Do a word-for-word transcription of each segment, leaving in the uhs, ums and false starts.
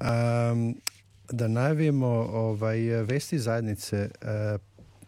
Um, da najavimo ovaj, vesti zajednice uh,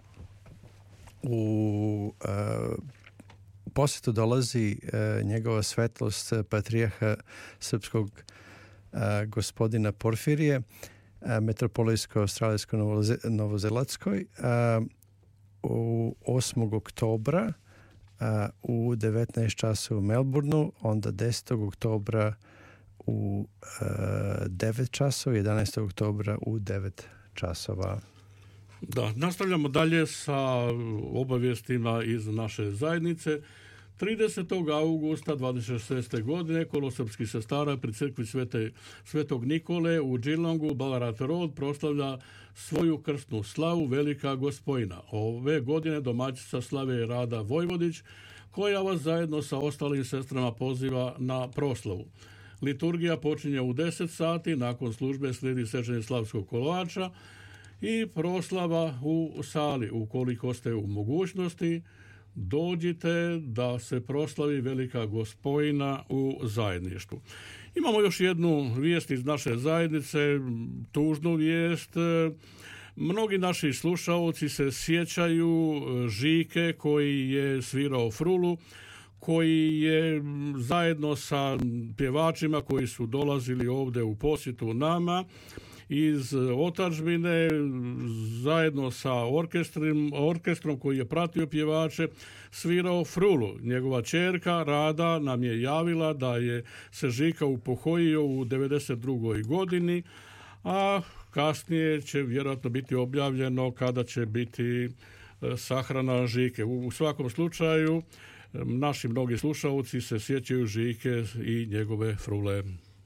u uh, posjetu dolazi uh, njegova svetlost patrijarha srpskog uh, gospodina Porfirije, uh, metropolijsko-australijsko-novozelandskoj uh, u osmog oktobra uh, u devetnaest časova u Melbourneu, onda desetog oktobra u uh, devet časova, jedanaestog oktobra u devet časova. Da, nastavljamo dalje sa obavijestima iz naše zajednice. tridesetog augusta dvadeset šeste. godine kolo srpskih sestara pri crkvi Svete, Svetog Nikole u Geelongu, Ballarat Road, proslavlja svoju krstnu slavu Velika Gospojina. Ove godine domaćica slave je Rada Vojvodić, koja vas zajedno sa ostalim sestrama poziva na proslavu. Liturgija počinje u deset sati, nakon službe slijedi sečenje slavskog kolača i proslava u sali. Ukoliko ste u mogućnosti, dođite da se proslavi Velika Gospojina u zajedništvu. Imamo još jednu vijest iz naše zajednice, tužnu vijest. Mnogi naši slušaoci se sjećaju Žike koji je svirao frulu, koji je zajedno sa pjevačima koji su dolazili ovdje u posjetu nama iz otadžbine, zajedno sa orkestrom, orkestrom koji je pratio pjevače, svirao frulu. Njegova ćerka Rada nam je javila da je se Žika upokojio u devedeset drugoj. godini, a kasnije će vjerojatno biti objavljeno kada će biti sahrana Žike. U svakom slučaju, naši mnogi slušalci se sjećaju Žike i njegove frule.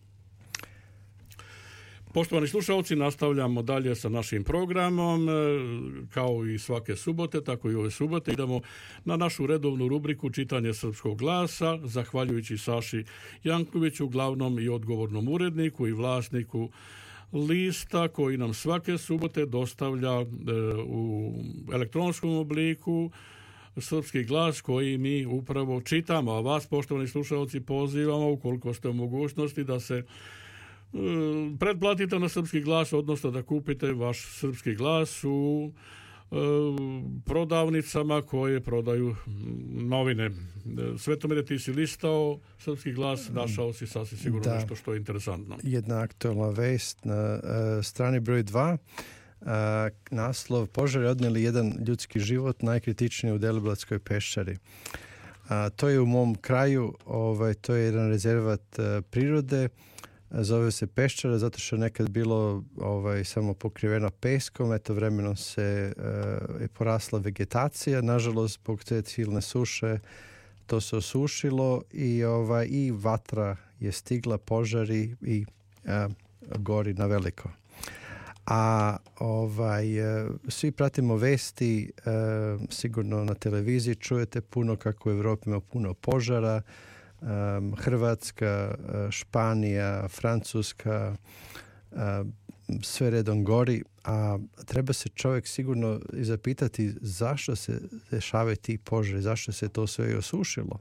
Poštovani slušalci, nastavljamo dalje sa našim programom. Kao i svake subote, tako i ove subote idemo na našu redovnu rubriku Čitanje srpskog glasa, zahvaljujući Saši Jankoviću, glavnom i odgovornom uredniku i vlasniku lista koji nam svake subote dostavlja u elektronskom obliku srpski glas koji mi upravo čitamo. A vas, poštovani slušalci, pozivamo, ukoliko ste u mogućnosti, da se pretplatite na srpski glas, odnosno da kupite vaš srpski glas u e, prodavnicama koje prodaju novine. Svetomire, ti si listao srpski glas, našao si sasvim sigurno da, nešto što je interesantno. Jedna aktualna vest na uh, strani broj dva. Uh, naslov: požari odnijeli jedan ljudski život, najkritičniji u Deliblatskoj peščari. Uh, to je u mom kraju, ovaj, to je jedan rezervat uh, prirode. Zove se Peščara zato što je nekad bilo ovaj, samo pokriveno peskom, eto vremenom se uh, je porasla vegetacija, nažalost zbog te silne suše to se osušilo i, ovaj, i vatra je stigla, požari i uh, gori na veliko. A ovaj, svi pratimo vesti, uh, sigurno na televiziji čujete puno kako u Evropi ima puno požara. Um, Hrvatska, Španija, Francuska, uh, sve redom gori, a treba se čovjek sigurno i zapitati zašto se dešavaju ti požari, zašto se to sve osušilo.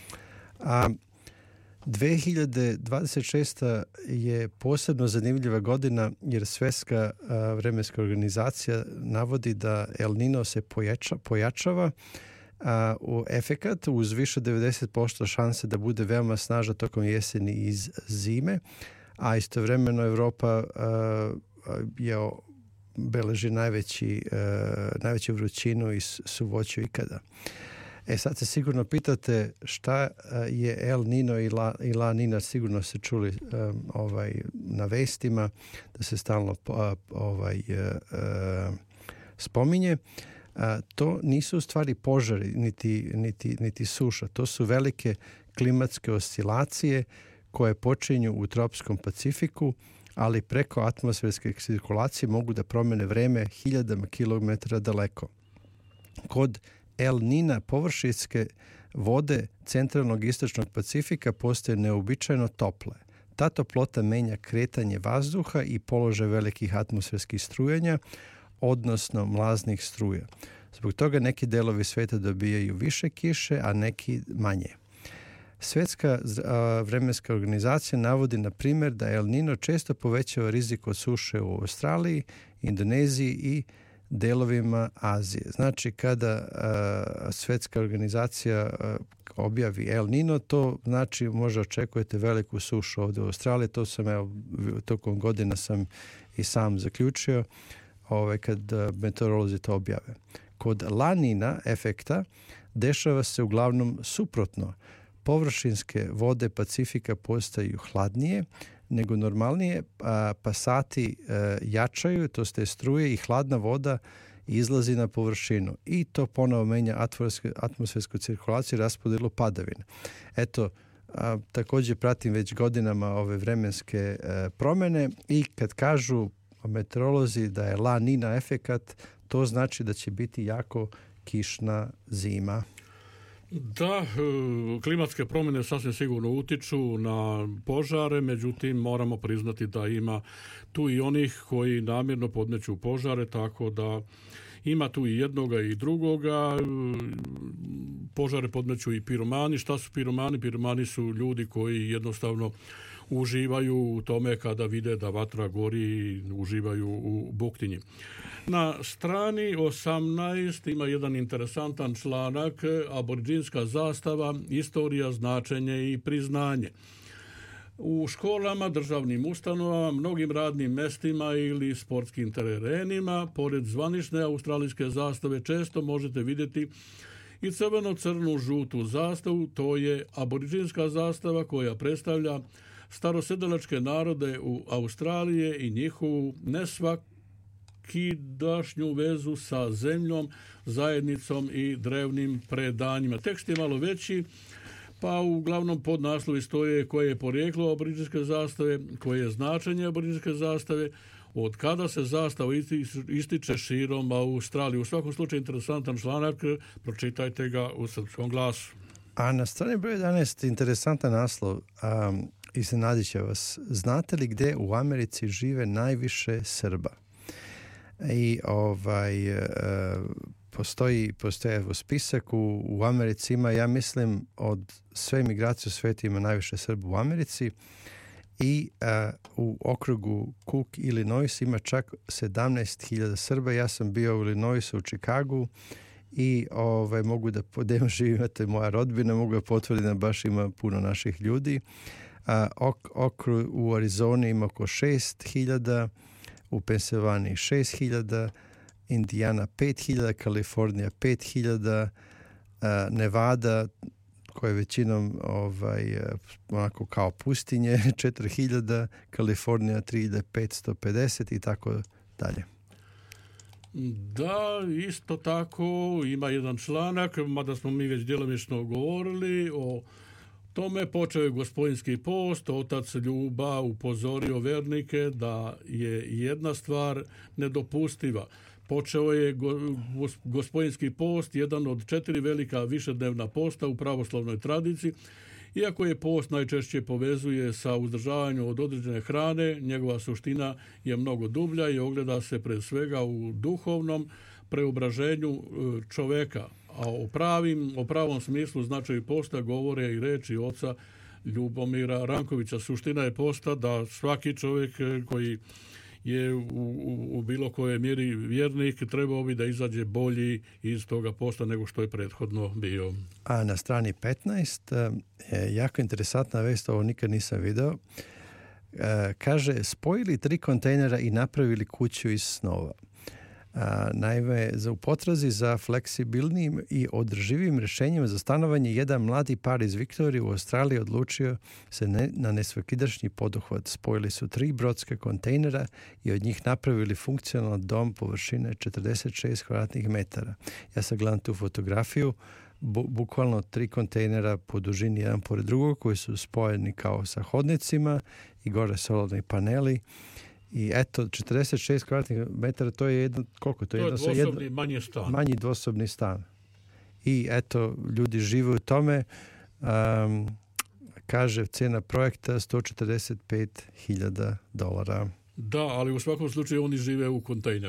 A dve hiljade dvadeset šesta. je posebno zanimljiva godina jer Svjetska uh, vremenska organizacija navodi da El Nino se pojača, pojačava a u efekat uz više devedeset posto šanse da bude veoma snažna tokom jeseni i zime, a istovremeno Evropa a, je beleži najveći, a, najveću vrućinu i suvoću ikada. E sad se sigurno pitate šta je El Nino i La, i La Nina, sigurno se čuli a, ovaj, na vestima da se stalno a, ovaj, a, spominje. A, to nisu u stvari požari niti, niti, niti suša, to su velike klimatske oscilacije koje počinju u tropskom Pacifiku, ali preko atmosferske cirkulacije mogu da promene vreme hiljadama kilometara daleko. Kod El Nina površinske vode centralnog istočnog Pacifika postaju neobičajno tople. Ta toplota menja kretanje vazduha i položaj velikih atmosferskih strujanja, odnosno mlaznih struja. Zbog toga neki delovi sveta dobijaju više kiše, a neki manje. Svjetska vremenska organizacija navodi na primjer da El Nino često povećava rizik od suše u Australiji, Indoneziji i delovima Azije. Znači, kada uh, svjetska organizacija uh, objavi El Nino, to znači možda očekujete veliku sušu ovdje u Australiji. To sam, evo, tokom godina sam i sam zaključio ovaj, kad uh, meteorolozi to objave. Kod La Nina efekta dešava se uglavnom suprotno. Površinske vode Pacifika postaju hladnije nego normalnije, a pasati e, jačaju, to ste struje i hladna voda izlazi na površinu. I to ponovo menja atmosfersku cirkulaciju i raspodjelu padavina. Eto, a, također pratim već godinama ove vremenske e, promjene i kad kažu meteorolozi da je La Nina efekat, to znači da će biti jako kišna zima. Da, klimatske promjene sasvim sigurno utiču na požare, međutim moramo priznati da ima tu i onih koji namjerno podmeću požare, tako da ima tu i jednoga i drugoga. Požare podmeću i piromani. Šta su piromani? Piromani su ljudi koji jednostavno uživaju u tome kada vide da vatra gori i uživaju u buktinji. Na strani osamnaest ima jedan interesantan članak, aboriđinska zastava, istorija, značenje i priznanje. U školama, državnim ustanovama, mnogim radnim mestima ili sportskim terenima, pored zvanične australijske zastave, često možete vidjeti i crveno-crnu žutu zastavu. To je aboriđinska zastava koja predstavlja starosedelačke narode u Australiji i njihovu nesvakidašnju vezu sa zemljom, zajednicom i drevnim predanjima. Tekst je malo veći, pa uglavnom pod naslovi stoje koje je porijeklo aboriđinske zastave, koje je značenje aboriđinske zastave, od kada se zastava ističe širom Australije. U svakom slučaju interesantan članak, pročitajte ga u Srpskom glasu. A na strani broj jedanaest interesantan naslov, um, iznenadit će vas. Znate li gdje u Americi žive najviše Srba? I ovaj uh, postoji, postoji evo, spisak u, u Americi ima, ja mislim, od sve imigracije u svijetu ima najviše Srba u Americi i uh, u okrugu Cook, Illinois ima čak sedamnaest hiljada Srba. Ja sam bio u Illinoisu, u Chicagu i ovaj, mogu da podem živite moja rodbina, mogu da potvrdim da baš ima puno naših ljudi. A, ok, okru u Arizoni ima oko šest hiljada, u Pensilvaniji šest hiljada, Indijana pet hiljada, Kalifornija pet hiljada, Nevada, koja je većinom ovaj, onako kao pustinje, četiri hiljade, Kalifornija tri hiljade petsto pedeset i tako dalje. Da, isto tako ima jedan članak, mada smo mi već djelomično govorili o tome. Počeo je gospodinski post, otac Ljuba upozorio vernike da je jedna stvar nedopustiva. Počeo je gospodinski post, jedan od četiri velika višednevna posta u pravoslavnoj tradiciji. Iako je post najčešće povezuje sa uzdržavanjem od određene hrane, njegova suština je mnogo dublja i ogleda se pre svega u duhovnom preobraženju čoveka. A o, pravim, o pravom smislu značaju posta govore i reči oca Ljubomira Rankovića. Suština je posta da svaki čovjek koji je u, u, u bilo kojoj mjeri vjernik trebao bi da izađe bolji iz toga posta nego što je prethodno bio. A na strani petnaest je jako interesantna vest, ovo nikad nisam video. Kaže, spojili tri kontejnera i napravili kuću iz snova. A, naime, za u potrazi za fleksibilnim i održivim rješenjima za stanovanje, jedan mladi par iz Viktorije u Australiji odlučio se ne, na nesvakidašnji poduhvat. Spojili su tri brodska kontejnera i od njih napravili funkcionalan dom površine četrdeset šest kvadratnih metara. Ja sad gledam tu fotografiju, bu, bukvalno tri kontejnera po dužini jedan pored drugog koji su spojeni kao sa hodnicima i gore solarni paneli. I eto, četrdeset šest kvadratnih metara, to je jedno, koliko to je? To je jedno, dvosobni jedno, manji stan. Manji dvosobni stan. I eto, ljudi žive u tome. Um, kaže, cijena projekta sto četrdeset pet hiljada dolara. Da, ali u svakom slučaju oni žive u kontejneru.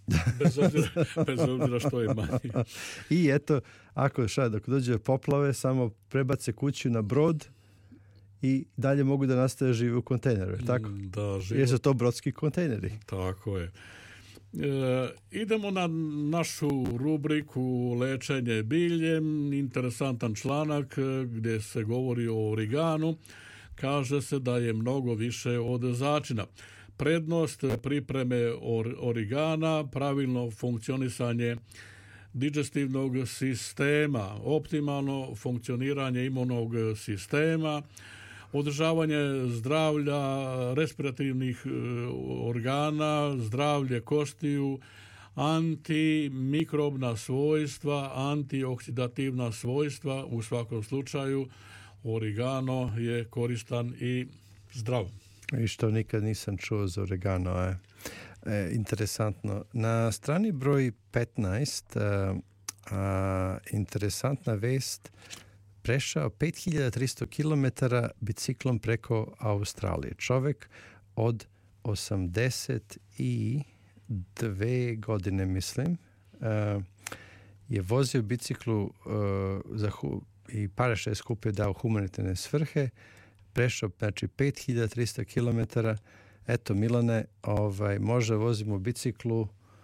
bez, obzira, bez obzira što je manji. I eto, ako šta, dok dođe poplave, samo prebace kuću na brod i dalje mogu da nastave žive u kontejneru, tako? Da, život... Jer su to brodski kontejneri. Tako je. E, idemo na našu rubriku Lečenje biljem, interesantan članak gdje se govori o origanu. Kaže se da je mnogo više od začina. Prednost pripreme or, origana, pravilno funkcionisanje digestivnog sistema, optimalno funkcioniranje imunog sistema, održavanje zdravlja respirativnih organa, zdravlje kostiju, antimikrobna svojstva, antioksidativna svojstva. U svakom slučaju origano je koristan i zdrav. I što nikad nisam čuo za oregano. Je. E, interesantno. Na strani broj petnaest a, a, interesantna vest, prešao pet hiljada tristo kilometara biciklom preko Australije. Čovjek od osamdeset dve godine, mislim, a, je vozio biciklu a, za hu, i pareša je skupio dao humanitarne svrhe, prešao, znači, pet hiljada tristo kilometara. Eto, Milane, ovaj, može vozimo biciklu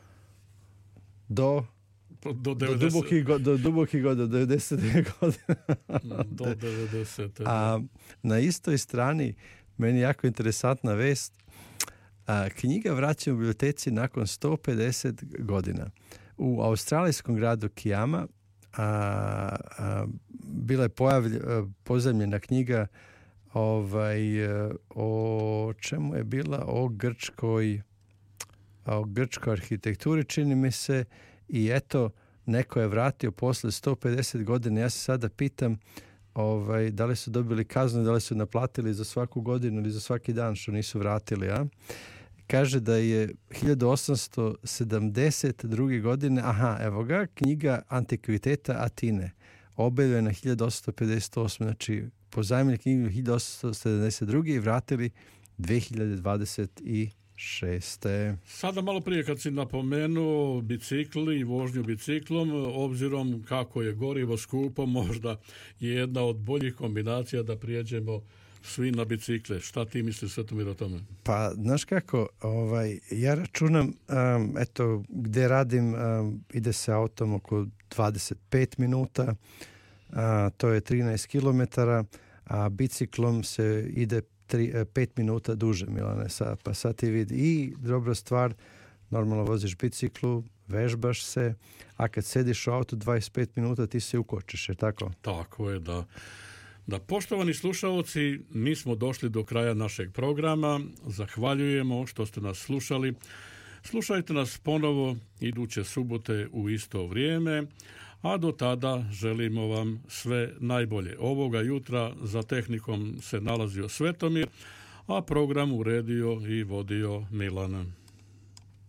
do do, do dubokih do, do dubokih godina, do devedeset godina. Do devedeset. A na istoj strani, meni jako interesantna vest, a, knjiga Vraćanje u biblioteci nakon sto pedeset godina. U australijskom gradu Kiama a, a, bila je pojavlj, pozajmljena knjiga ovaj, o čemu je bila, o grčkoj o grčkoj arhitekturi, čini mi se, i eto, neko je vratio posle sto pedeset godina. Ja se sada pitam ovaj, da li su dobili kaznu, da li su naplatili za svaku godinu ili za svaki dan što nisu vratili, a? Kaže da je hiljadu osamsto sedamdeset druge godine, aha, evo ga, knjiga Antikviteta Atine, objavljena hiljadu osamsto pedeset osme, znači pozajmili knjigu hiljadu osamsto sedamdeset druge i vratili dve hiljade dvadeset šeste. Sada malo prije kad si napomenuo bicikli i vožnju biciklom, obzirom kako je gorivo skupo, možda je jedna od boljih kombinacija da prijeđemo svi na bicikle. Šta ti misliš, Svetomir, o tome? Pa, znaš kako, ovaj, ja računam, um, eto, gdje radim, um, ide se autom oko dvadeset pet minuta, a, to je trinaest kilometara, a biciklom se ide tri, pet minuta duže, Milane, sa, pa sad ti vidi. I dobra stvar, normalno voziš biciklu, vežbaš se, a kad sediš u autu dvadeset pet minuta ti se ukočiš, je tako? Tako je, da. Da, poštovani slušaoci, mi smo došli do kraja našeg programa. Zahvaljujemo što ste nas slušali. Slušajte nas ponovo iduće subote u isto vrijeme, a do tada želimo vam sve najbolje. Ovoga jutra za tehnikom se nalazio Svetomir, a program uredio i vodio Milan.